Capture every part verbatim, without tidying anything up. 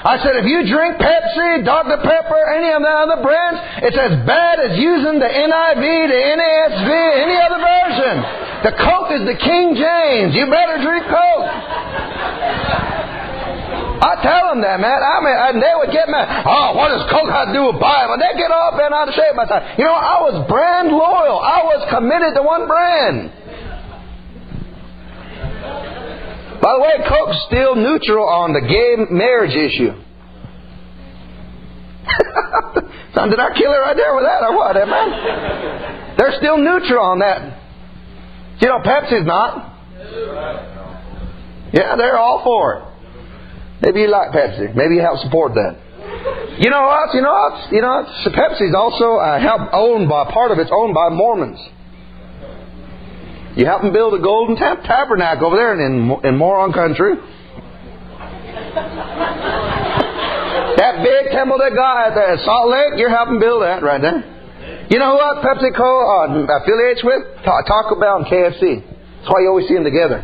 I said, if you drink Pepsi, Doctor Pepper, any of the other brands, it's as bad as using the N I V, the N A S B, any other version. The Coke is the King James. You better drink Coke. I tell them that, man. I mean, and they would get mad. Oh, what does Coke have to do with Bible? They get all bent out of shape by the time. You know, I was brand loyal. I was committed to one brand. By the way, Coke's still neutral on the gay marriage issue. Son, did I kill it right there with that or what, eh, man? They're still neutral on that. You know, Pepsi's not. Yeah, they're all for it. Maybe you like Pepsi. Maybe you help support that. You know what? You know what? You know what? So Pepsi's also uh, help owned by part of it's owned by Mormons. You help them build a golden tab- tabernacle over there in in Moron country. That big temple they got at the Salt Lake, you're helping build that right there. You know what PepsiCo uh, affiliates with? Ta- Taco Bell and K F C. That's why you always see them together.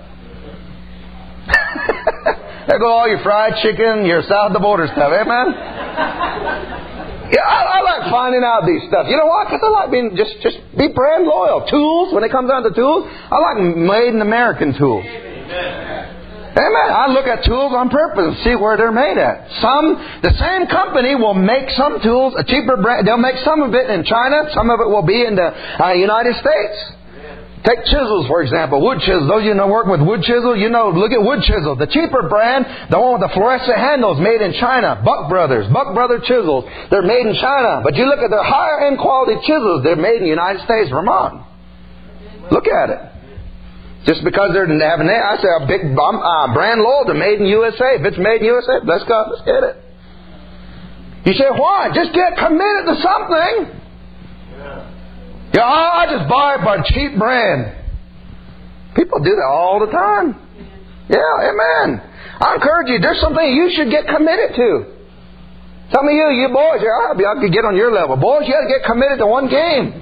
There go all your fried chicken, your south of the border stuff, eh, man? Yeah, I, I like finding out these stuff. You know why? Because I like being just just be brand loyal. Tools, when it comes down to tools, I like made in American tools. Amen. I look at tools on purpose and see where they're made at. Some, the same company will make some tools a cheaper brand. They'll make some of it in China. Some of it will be in the uh, United States. Take chisels, for example. Wood chisels. Those of you know work with wood chisel, you know, look at wood chisel. The cheaper brand, the one with the fluorescent handles, made in China. Buck Brothers. Buck Brother chisels. They're made in China. But you look at their higher end quality chisels, they're made in the United States, Vermont. Look at it. Just because they're having, I say a big uh, brand loyal to made in U S A. If it's made in U S A, let's go, let's get it. You say, why? Just get committed to something. Yeah, I just buy it by cheap brand. People do that all the time. Yeah, amen. I encourage you, there's something you should get committed to. Some of you, you boys, yeah, I could get on your level. Boys, you got to get committed to one game.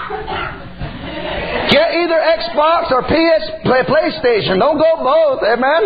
Get either Xbox or P S Play, PlayStation. Don't go both, amen.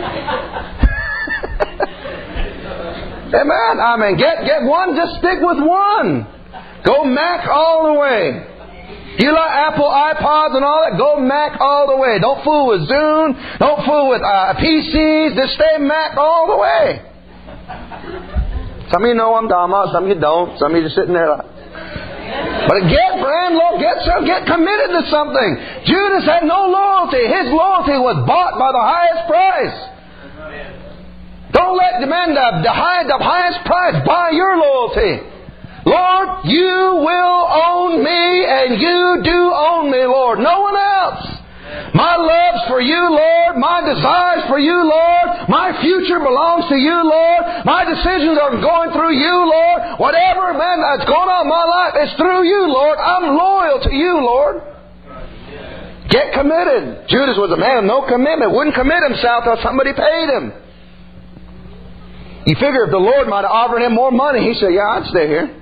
Amen. I mean, get get one. Just stick with one. Go Mac all the way. You like Apple iPods and all that? Go Mac all the way. Don't fool with Zune. Don't fool with uh, P Cs. Just stay Mac all the way. Some of you know what I'm talking about. Some of you don't. Some of you just sitting there like. But get brand loyal. Get some. Get committed to something. Judas had no loyalty. His loyalty was bought by the highest price. Don't let the man the, the, high, the highest price buy your loyalty. Lord, you will own me and you do own me, Lord. No one else. My love's for you, Lord. My desires for you, Lord. My future belongs to you, Lord. My decisions are going through you, Lord. Whatever, man, that's going on in my life, it's through you, Lord. I'm loyal to you, Lord. Get committed. Judas was a man of no commitment. Wouldn't commit himself till somebody paid him. You figure if the Lord might have offered him more money, he said, yeah, I'd stay here.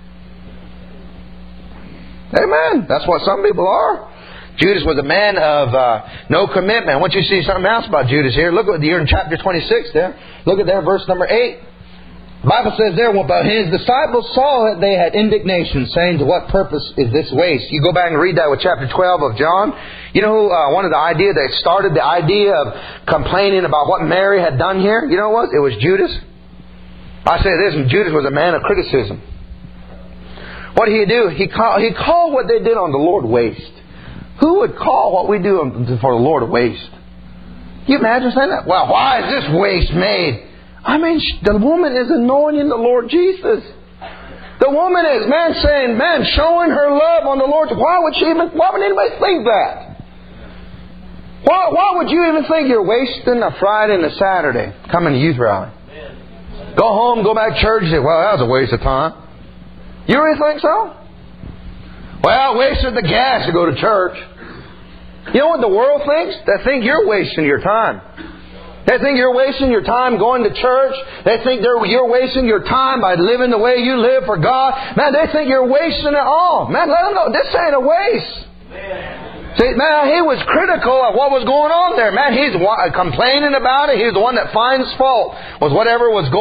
Amen. That's what some people are. Judas was a man of uh, no commitment. I want you to see something else about Judas here. Look at you're in chapter twenty-six there. Look at there, verse number eight. The Bible says there, well, but his disciples saw that they had indignation, saying, to what purpose is this waste? You go back and read that with chapter twelve of John. You know, uh, one of the ideas that started the idea of complaining about what Mary had done here, you know what? It was Judas. I say this, and Judas was a man of criticism. What did he do? He called, he called what they did on the Lord waste. Who would call what we do for the Lord a waste? Can you imagine saying that? Well, why is this waste made? I mean, the woman is anointing the Lord Jesus. The woman is, man, saying, man, showing her love on the Lord. Why would she even, why would anybody think that? Why, why would you even think you're wasting a Friday and a Saturday coming to youth rally? Go home, go back to church and say, well, that was a waste of time. You really think so? Well, I wasted the gas to go to church. You know what the world thinks? They think you're wasting your time. They think you're wasting your time going to church. They think they're, you're wasting your time by living the way you live for God. Man, they think you're wasting it all. Man, let them know this ain't a waste. See, man, he was critical of what was going on there. Man, he's complaining about it. He's the one that finds fault with whatever was going on.